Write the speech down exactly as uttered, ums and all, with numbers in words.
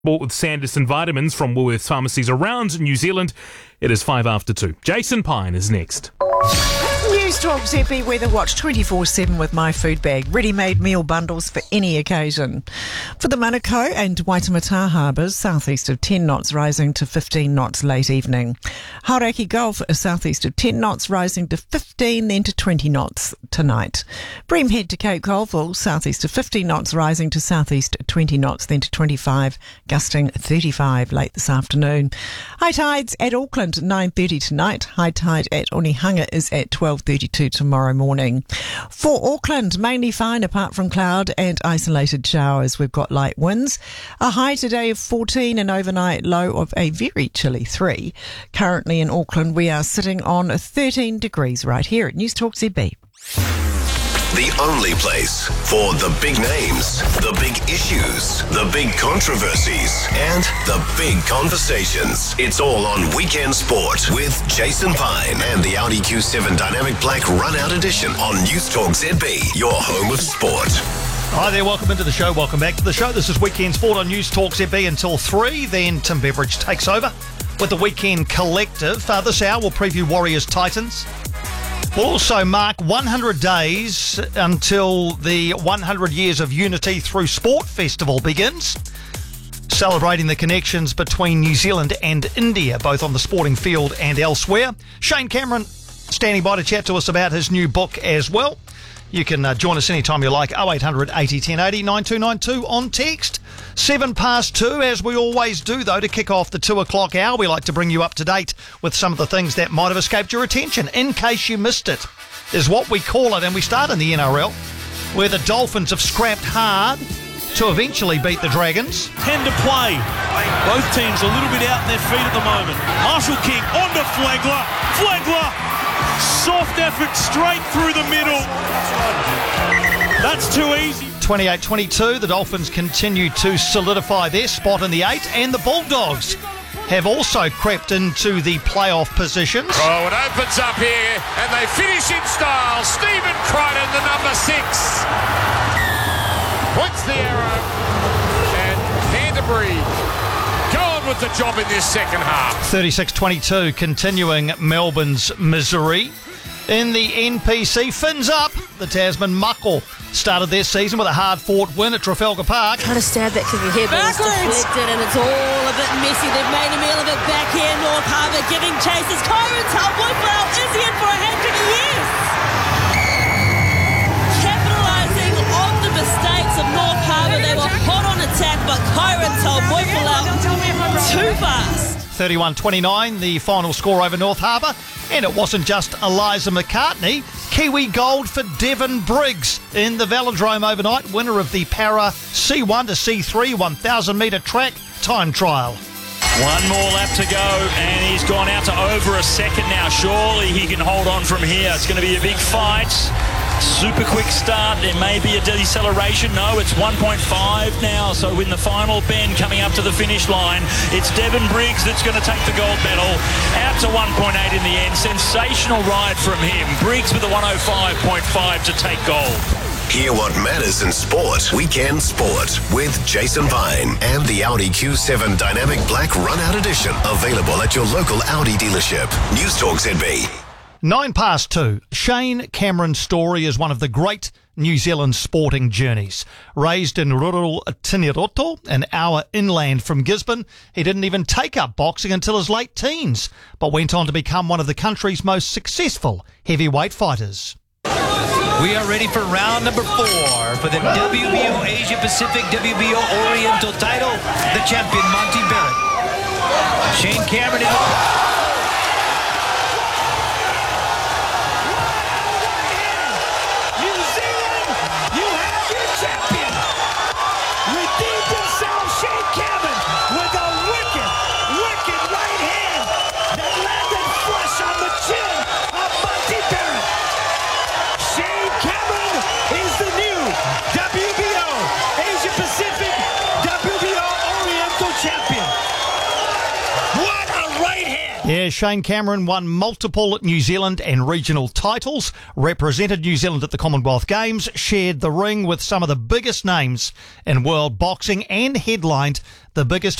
Bought with Sanderson vitamins from Woolworths pharmacies around New Zealand. It is five after two. Jason Pine is next. News Talk Z B Weather Watch twenty-four seven with My Food Bag. Ready-made meal bundles for any occasion. For the Manukau and Waitemata harbours, southeast of ten knots rising to fifteen knots late evening. Hauraki Gulf, southeast of ten knots rising to fifteen, then to twenty knots tonight. Bream Head to Cape Colville, southeast of fifteen knots rising to southeast twenty knots, then to twenty-five, gusting thirty-five late this afternoon. High tides at Auckland, nine thirty tonight. High tide at Onehunga is at twelve thirty-two tomorrow morning. For Auckland, mainly fine apart from cloud and isolated showers. We've got light winds. A high today of fourteen, an overnight low of a very chilly three. Currently in Auckland, we are sitting on thirteen degrees right here at News Talk Z B. The only place for the big names, the big issues, the big controversies, and the big conversations. It's all on Weekend Sport with Jason Pine and the Audi Q seven Dynamic Black Run-Out Edition on News Talk Z B, your home of sport. Hi there, welcome into the show, welcome back to the show. This is Weekend Sport on News Talk Z B until three, then Tim Beveridge takes over with the Weekend Collective. Uh, this hour we'll preview Warriors Titans. We'll also mark one hundred days until the one hundred Years of Unity Through Sport Festival begins, celebrating the connections between New Zealand and India, both on the sporting field and elsewhere. Shane Cameron standing by to chat to us about his new book as well. You can uh, join us anytime you like, oh eight hundred eighty ten eighty, nine two nine two on text. Seven past two, as we always do, though, to kick off the two o'clock hour. We like to bring you up to date with some of the things that might have escaped your attention, in case you missed it, is what we call it. And we start in the N R L, where the Dolphins have scrapped hard to eventually beat the Dragons. ten to play. Both teams a little bit out in their feet at the moment. Marshall King onto Flagler. Flagler! Soft effort straight through the middle. That's too easy. twenty-eight twenty-two, the Dolphins continue to solidify their spot in the eight, and the Bulldogs have also crept into the playoff positions. Oh, it opens up here, and they finish in style. Stephen Crichton, the number six, points the arrow, and Canterbury go on with the job in this second half. thirty-six twenty-two, continuing Melbourne's misery. In the N P C, fins up. The Tasman Muckle started their season with a hard-fought win at Trafalgar Park. Trying to stab that kick ahead, but it's deflected and it's all a bit messy. They've made a meal of it back here. North Harbour giving chases. Kyron Tull-Woodwell is he in for a hat-trick? Yes! Capitalising on the mistakes of North Harbour. They were hot on attack, but Kyron Tull-Woodwell too fast. thirty-one twenty-nine, the final score over North Harbour. And it wasn't just Eliza McCartney. Kiwi gold for Devon Briggs in the Velodrome overnight, winner of the Para C one to C three one thousand metre track time trial. One more lap to go, and he's gone out to over a second now. Surely he can hold on from here. It's going to be a big fight. Super quick start. There may be a deceleration. No, it's one point five now. So in the final bend coming up to the finish line, it's Devon Briggs that's going to take the gold medal. Out to one point eight in the end. Sensational ride from him. Briggs with a one oh five point five to take gold. Hear what matters in sport. Weekend Sport with Jason Pine and the Audi Q seven Dynamic Black Run-Out Edition. Available at your local Audi dealership. News Talk Z B. Nine past two. Shane Cameron's story is one of the great New Zealand sporting journeys. Raised in rural Tiniroto, an hour inland from Gisborne, he didn't even take up boxing until his late teens, but went on to become one of the country's most successful heavyweight fighters. We are ready for round number four for the W B O Asia Pacific W B O Oriental title. The champion, Monty Barrett. Shane Cameron in... Pacific W B O Oriental champion. What a right hand! Yeah, Shane Cameron won multiple New Zealand and regional titles, represented New Zealand at the Commonwealth Games, shared the ring with some of the biggest names in world boxing, and headlined the biggest